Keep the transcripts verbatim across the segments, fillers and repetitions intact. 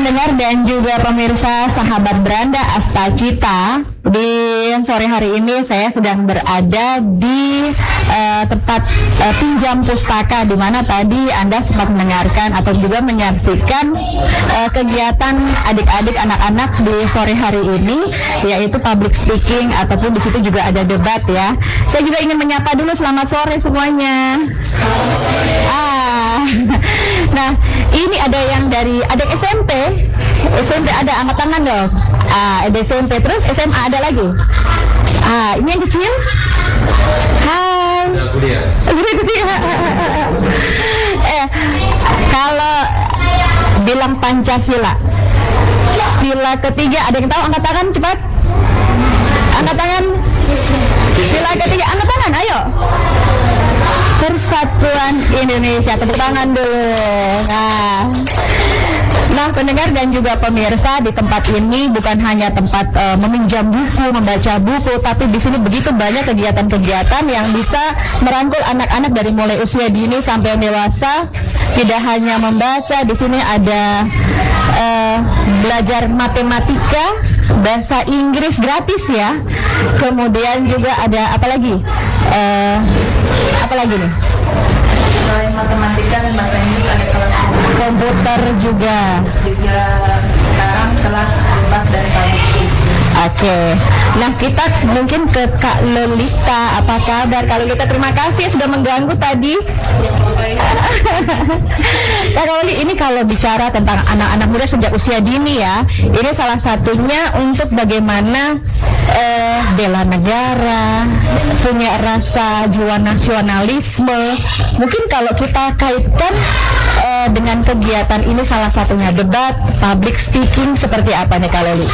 pendengar dan juga pemirsa sahabat Beranda Astacita, di sore hari ini saya sedang berada di uh, tempat uh, pinjam pustaka, di mana tadi Anda sempat mendengarkan atau juga menyaksikan uh, kegiatan adik-adik anak-anak di sore hari ini, yaitu public speaking ataupun di situ juga ada debat ya. Saya juga ingin menyapa dulu, selamat sore semuanya. Ah, nah ini ada yang dari adik S M P, S M P ada, angkat tangan dong. Ah, ada S M P, terus S M A ada lagi. Ah, ini yang kecil. Hai. Sudah kuliah. Sudah kuliah. eh, kalau bilang Pancasila, sila ketiga, ada yang tahu? Angkat tangan cepat. Angkat tangan. Sila ketiga, angkat tangan, ayo. Persatuan Indonesia, tepuk tangan dulu. Nah. Nah, pendengar dan juga pemirsa, di tempat ini bukan hanya tempat uh, meminjam buku, membaca buku, tapi di sini begitu banyak kegiatan-kegiatan yang bisa merangkul anak-anak dari mulai usia dini sampai dewasa. Tidak hanya membaca, di sini ada uh, belajar matematika, bahasa Inggris gratis ya. Kemudian juga ada apa lagi? Uh, apa lagi nih? Selain matematika dan bahasa Inggris ada kelas komputer juga. Juga sekarang kelas debat dan public speaking. Oke, nah kita mungkin ke Kak Lolita. Apa kabar Kak Lolita? Terima kasih sudah mengganggu tadi. Kak Loli, ini kalau bicara tentang anak-anak muda sejak usia dini ya, ini salah satunya untuk bagaimana eh, bela negara, punya rasa jiwa nasionalisme. Mungkin kalau kita kaitkan eh, dengan kegiatan ini, salah satunya debat, public speaking, seperti apa nih Kak Loli?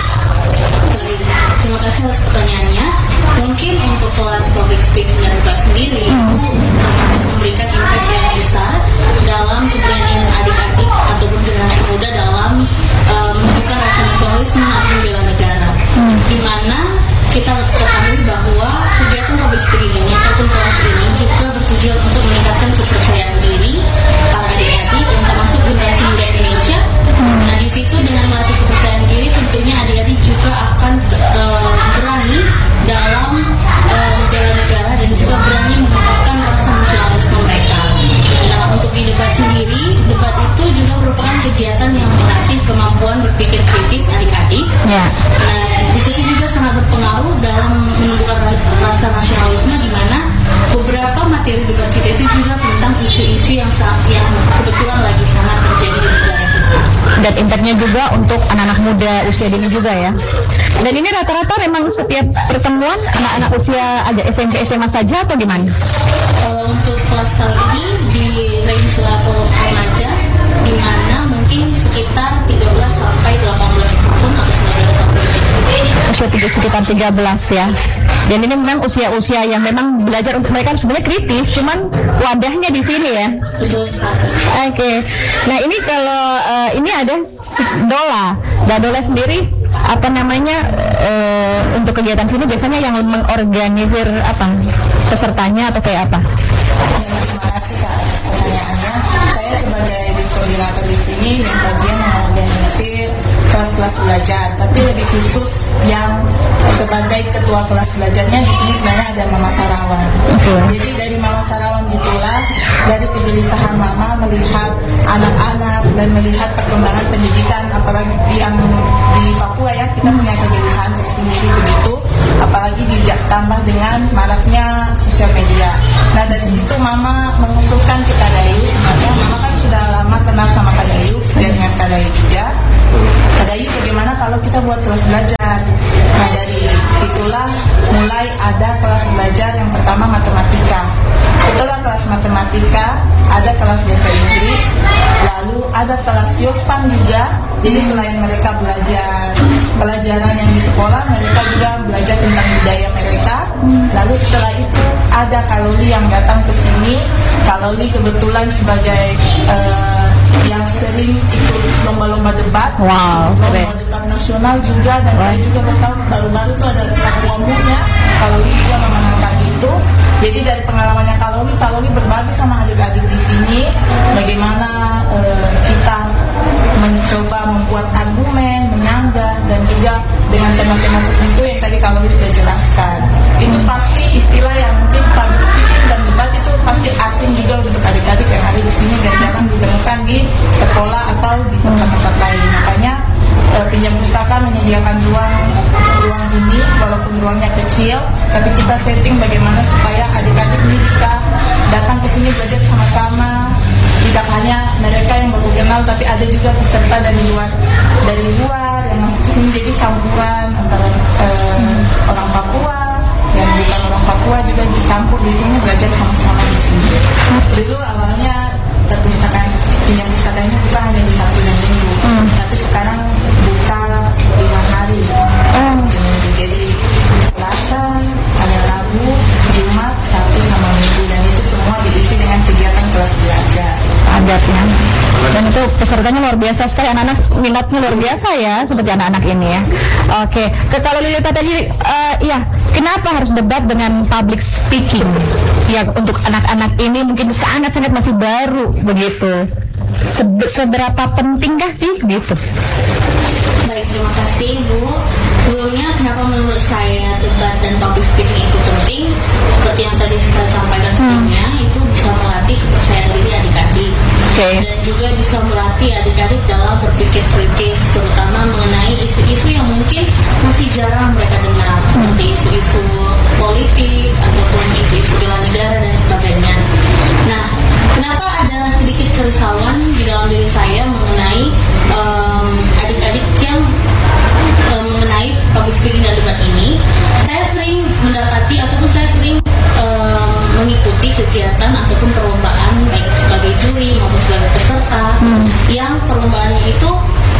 Terima kasih atas pertanyaannya. Mungkin untuk kelas public speaking dan debat sendiri hmm. itu termasuk memberikan impact yang besar dalam keberanian adik-adik ataupun generasi muda dalam um, menunjukkan rasa nasionalisme maupun bela negara. Hmm. Di mana kita ketahui bahwa kegiatan public speaking ini ataupun kelas ini juga bertujuan untuk meningkatkan kepercayaan diri para adik-adik yang termasuk generasi muda Indonesia. Hmm. Nah, di situ dengan melatih kepercayaan diri tentunya adik-adik juga akan uh, berani dalam uh, bela negara dan juga berani mengungkapkan rasa nasionalisme mereka. Nah, untuk di debat sendiri, debat itu juga merupakan kegiatan yang melatih kemampuan berpikir kritis adik-adik. Ya. Nah, di situ juga sangat berpengaruh dalam menumbuhkan rasa nasionalisme, di mana beberapa materi debat kita itu juga tentang isu-isu yang yang kebetulan lagi hangat terjadi di negara kita. Dan impactnya juga untuk anak-anak muda usia dini juga ya. Dan ini rata-rata memang setiap pertemuan anak-anak usia ada S M P S M A saja atau gimana? Kalau untuk kelas kali ini di range level remaja, di mana mungkin sekitar tiga belas sampai delapan belas tahun atau sembilan belas tahun. Usia tiga, sekitar tiga belas ya. Dan ini memang usia-usia yang memang belajar untuk mereka sebenarnya kritis, cuman wadahnya di sini ya. Betul sekali. Oke. Okay. Nah ini kalau uh, ini ada Dola, dan Dola sendiri apa namanya uh, untuk kegiatan sini biasanya yang mengorganisir apa pesertanya atau kayak apa? Terima kasih Kak atas pertanyaannya. Saya sebagai lead koordinator di sini yang bagian mengorganisir kelas-kelas belajar, tapi lebih khusus yang sebagai ketua kelas belajarnya di sini sebenarnya ada Mama Sarawan. Okay. Jadi dari Mama Sarawan itulah, dari kegelisahan Mama melihat anak-anak dan melihat perkembangan pendidikan, apalagi yang di Papua ya, kita punya kegelisahan tersendiri begitu, apalagi ditambah dengan maraknya sosial media. Nah dari situ Mama mengusulkan ke Kak Dayu, sebenarnya Mama kan sudah lama kenal sama Kak Dayu dan dengan Kak Dayu juga. Kak Dayu, bagaimana kalau kita buat kelas belajar? Nah dari situlah mulai ada kelas belajar yang pertama matematika. Setelah kelas matematika ada kelas bahasa Inggris, lalu ada kelas Yospan juga. Jadi selain mereka belajar pelajaran yang di sekolah, mereka juga belajar tentang budaya mereka. Lalu setelah itu ada Kak Loli yang datang ke sini. Kak Loli kebetulan sebagai uh, yang sering ikut lomba-lomba debat, wow, lomba debat nasional juga, dan wow. Saya juga tahu baru-baru itu ada ketua umumnya, Kak Loli juga memenangkan itu. Jadi dari pengalamannya Kak Loli, Kak Loli berbagi sama adik-adik di sini bagaimana uh, kita mencoba membuat argumen, menyanggah, dan juga dengan tema-tema tertentu yang tadi kalau sudah jelaskan. Itu pasti istilah yang mungkin public speaking dan debat itu pasti asing juga untuk adik-adik yang ada di sini dan jarang ditemukan di sekolah atau di tempat-tempat lain. Makanya eh, pinjam pustaka menyediakan ruang ruang ini walaupun ruangnya kecil, tapi kita setting bagaimana supaya adik-adik ini bisa datang ke sini belajar sama-sama. Tidak hanya mereka yang baru kenal, tapi ada juga peserta dari luar dari luar yang masuk ke sini, jadi campuran antara eh, orang Papua yang bukan orang Papua juga dicampur di sini belajar sama-sama di sini. Dulu awalnya perpustakaan pinjam pustaka ini bukan hanya di Sabtu dan Minggu, hmm. tapi sekarang buka lima hari. Hmm. Jadi Selasa, hari Rabu, Jumat, Sabtu sama Minggu, dan itu semua diisi dengan kegiatan kelas belajar. Padat ya. Dan itu pesertanya luar biasa sekali, anak-anak minatnya luar biasa ya, seperti anak-anak ini ya. Oke, ke kalau Lilita tadi, uh, ya kenapa harus debat dengan public speaking? Ya untuk anak-anak ini mungkin sangat-sangat masih baru begitu. Se- seberapa pentingkah sih gitu? Baik, terima kasih Bu. Sebelumnya kenapa menurut saya debat dan public speaking itu penting? Seperti yang tadi saya sampaikan sebelumnya, hmm. itu bisa melatih kepercayaan diri adik-adik. Okay. Dan juga bisa melatih adik-adik dalam berpikir kritis, terutama mengenai isu-isu yang mungkin masih jarang mereka dengar, hmm. seperti isu-isu politik ataupun isu-isu bela negara dan sebagainya. Nah, kenapa ada sedikit kerisauan di dalam diri saya mengenai um, adik-adik yang um, mengenai public speaking dan debat ini? Saya sering mendapati ataupun saya sering um, mengikuti kegiatan ataupun perlombaan baik sebagai juri maupun sebagai peserta hmm. yang perlombaannya itu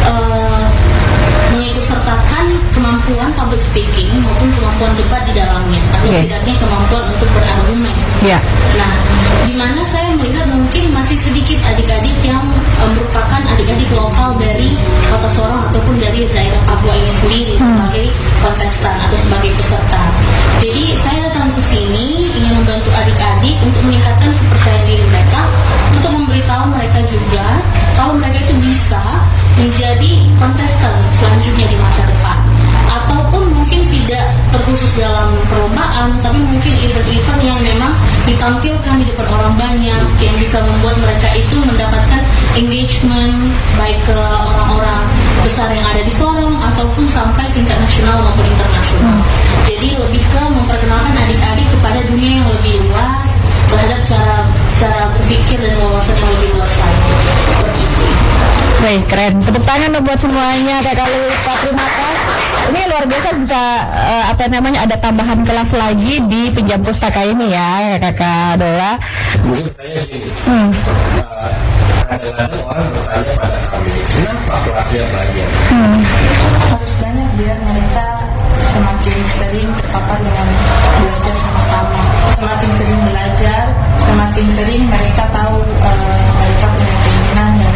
uh, mengikut sertakan kemampuan public speaking maupun kemampuan debat di dalamnya atau okay. tidaknya kemampuan untuk berargumen. Yeah. Nah, di mana saya melihat mungkin masih sedikit adik-adik yang um, merupakan adik-adik lokal dari Kota Sorong ataupun dari daerah Papua ini sendiri hmm. sebagai kontestan atau sebagai peserta. Jadi saya datang ke sini ingin membantu adik-adik untuk meningkatkan kepercayaan diri mereka, untuk memberitahu mereka juga kalau mereka itu bisa menjadi kontestan selanjutnya di masa depan, ataupun mungkin tidak terkhusus dalam perlombaan, tapi mungkin event-event yang memang ditampilkan di depan orang banyak yang bisa membuat mereka itu mendapatkan engagement baik ke orang-orang besar yang ada di Sorong ataupun sampai tingkat nasional maupun internasional. Hmm. Jadi lebih ke memperkenalkan adik-adik kepada dunia yang lebih luas terhadap cara cara berpikir dan wawasan yang lebih luas lagi. Seperti itu. Baik, keren. Tepuk tangan dong buat semuanya, Kakak Lilita. Terima kasih. Ini luar biasa bisa uh, apa namanya ada tambahan kelas lagi di pinjam pustaka ini ya, Kakak Dola. Mungkin saya gini. Hmm. Uh, kadang-kadang orang bertanya pada kami, kenapa kelasnya banyak? Hmm. Harus banyak biar mereka semakin sering terpapar dengan belajar sama-sama. Semakin sering belajar, semakin sering mereka tahu uh, mereka punya keinginan dan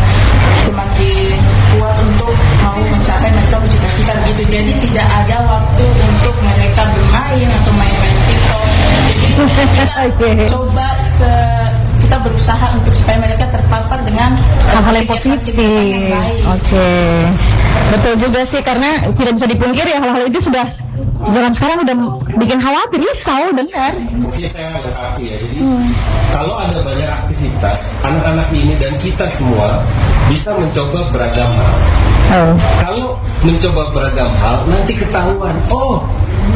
semakin kuat untuk mau mencapai mereka cita-cita gitu. Jadi tidak ada waktu untuk mereka bermain atau main-main TikTok. Jadi kita okay. coba se kita berusaha untuk supaya mereka terpapar dengan hal-hal yang positif. Oke, okay. Betul juga sih, karena tidak bisa dipungkiri ya hal-hal itu sudah zaman sekarang udah bikin khawatir, risau, benar. Mungkin saya lengkapi ya. Jadi hmm. kalau ada banyak aktivitas, anak-anak ini dan kita semua bisa mencoba beragam hal. Oh. Kalau mencoba beragam hal, nanti ketahuan. Oh,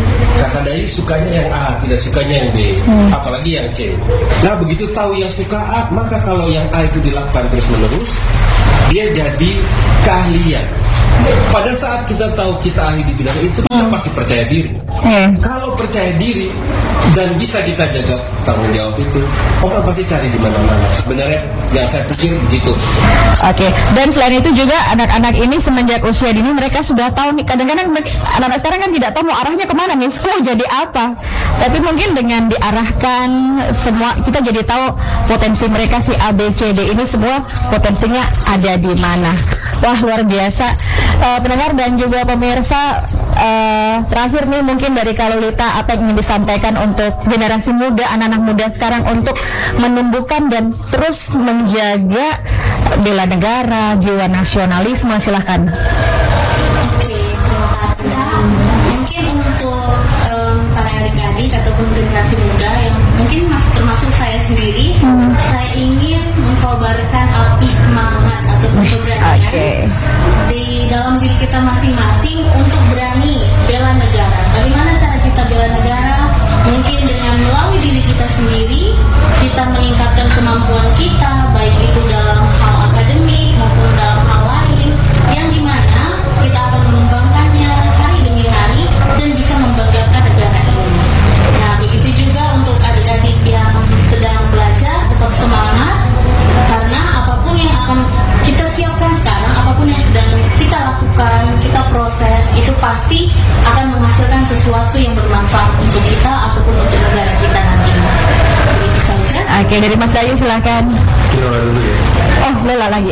Kakak Dayu sukanya yang A, tidak sukanya yang B, hmm. apalagi yang C. Nah, begitu tahu yang suka A, maka kalau yang A itu dilakukan terus-menerus, dia jadi keahlian. Pada saat kita tahu kita ahli di bidang itu, kita hmm. pasti percaya diri. Hmm. Kalau percaya diri dan bisa kita jaga tanggung jawab itu, orang pasti cari di mana-mana. Sebenarnya yang saya pikir begitu. Oke, okay. Dan selain itu juga anak-anak ini semenjak usia dini mereka sudah tahu nih. Kadang-kadang anak-anak sekarang kan tidak tahu mau arahnya kemana nih, mau jadi apa. Tapi mungkin dengan diarahkan semua, kita jadi tahu potensi mereka si A, B, C, D ini semua potensinya ada di mana. Wah, luar biasa. Uh, pendengar dan juga pemirsa, uh, terakhir nih mungkin dari Kak Lilita, apa yang ingin disampaikan untuk generasi muda, anak-anak muda sekarang untuk menumbuhkan dan terus menjaga bela negara, jiwa nasionalisme, silahkan. Oke, terima kasih. Mungkin untuk em, para adik-adik ataupun generasi muda yang mungkin masih termasuk saya sendiri, saya ingin mengkobarkan api semangat ataupun keberanian Oke. di dalam diri kita masing-masing untuk berani bela negara. Bagaimana cara kita bela negara? Mungkin dengan melalui diri kita sendiri, kita meningkatkan kemampuan kita, baik itu dalam hal akademik maupun dalam hal lain, yang dimana kita akan mengembangkannya hari demi hari dan bisa membanggakan negara ini. Nah, begitu juga untuk adik-adik yang sedang belajar, tetap semangat, karena apapun yang akan kita siapkan sekarang, apapun yang sedang kita lakukan, kita proses, itu pasti akan menghasilkan sesuatu yang bermanfaat untuk kita ataupun untuk negara kita nanti. Begitu saja. Oke, dari Mas Dayu silahkan. Kita dulu ya. Oh, Lela lagi.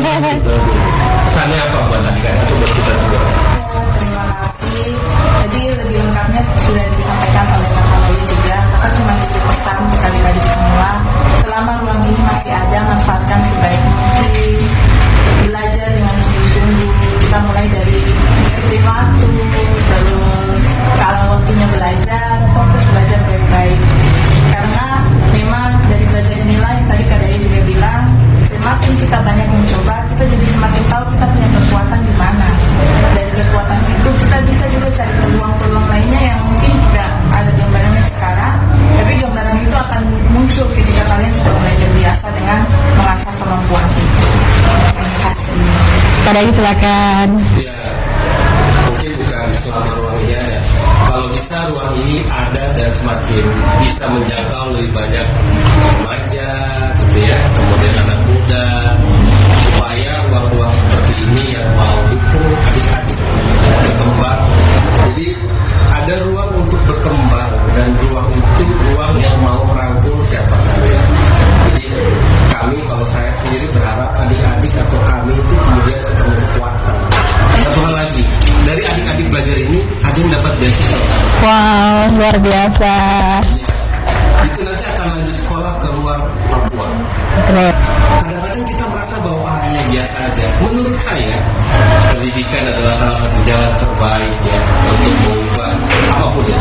Pesannya apa buat adik-adik atau buat kita semua? Terima kasih. Jadi lebih lengkapnya sudah disampaikan oleh Mas Alawi juga. Maka cuma jadi pesan untuk adik-adik semua. Selama ruang ini masih ada, manfaatkan sebaik mungkin. Belajar dengan sungguh-sungguh. Kita mulai dari disiplin waktu, terus kalau waktunya belajar, fokus belajar baik-baik. Karena memang dari belajar inilah yang tadi Kak Daya juga bilang, semakin kita banyak mencoba, kita jadi semakin tahu kita punya kekuatan di mana. Dari kekuatan itu kita bisa juga cari peluang-peluang lainnya yang mungkin tidak ada gambarannya sekarang, tapi gambaran itu akan muncul ketika kalian sudah mulai terbiasa dengan mengasah kemampuan itu. Terima kasih. Pak Dayu silahkan. Ya, mungkin bukan selama ruang ini ada. Kalau bisa ruang ini ada dan semakin bisa menjangkau lebih banyak remaja, gitu ya, kemudian anak muda, supaya ruang-ruang seperti ini yang mau dukung adik-adik berkembang. Jadi ada ruang untuk berkembang dan ruang itu ruang yang mau merangkul siapa saja. Jadi kami, kalau saya sendiri berharap adik-adik atau kami itu kemudian ketemu kekuatan. Satu hal lagi, dari adik-adik belajar ini ada yang dapat beasiswa. Wow, luar biasa. Itu nanti akan lanjut sekolah ke luar Papua. Keren. Kadang-kadang kita merasa bahwa ah, ini biasa aja. Menurut saya, pendidikan adalah salah satu jalan terbaik ya untuk mengubah apapun itu.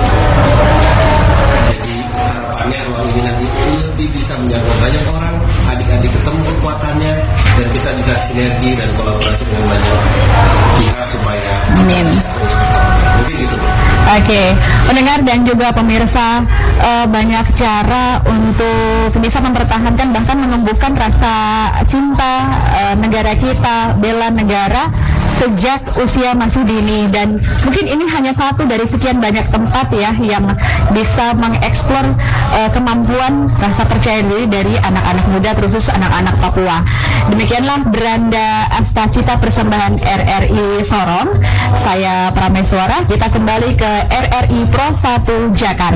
Jadi harapannya ruang ini nanti lebih bisa menjangkau banyak orang, adik-adik ketemu kekuatannya, dan kita bisa sinergi dan kolaborasi dengan banyak pihak supaya Amin. bisa terus mungkin gitu. Oke, pendengar dan juga pemirsa, eh, banyak cara untuk bisa mempertahankan bahkan menumbuhkan rasa cinta eh, negara kita, bela negara sejak usia masih dini, dan mungkin ini hanya satu dari sekian banyak tempat ya yang bisa mengeksplor eh, kemampuan rasa percaya diri dari anak-anak muda, terkhusus anak-anak Papua. Demikianlah Beranda Astacita persembahan R R I Sorong. Saya Prameswara. Kita kembali ke R R I Pro satu Jakarta.